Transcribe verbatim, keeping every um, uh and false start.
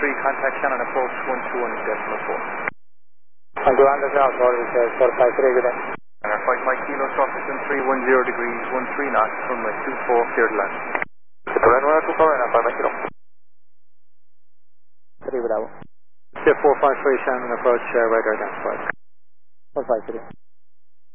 three, contact Shannon approach one two one decimal four. And go on the ground, order says four five three, good day. And our five five kilo surface in three one zero degrees, one three knots, runway two four, clear to land. Runway two four, and five kilo. three, bravo. Step four five three, Shannon approach, uh, radar identified. four five three.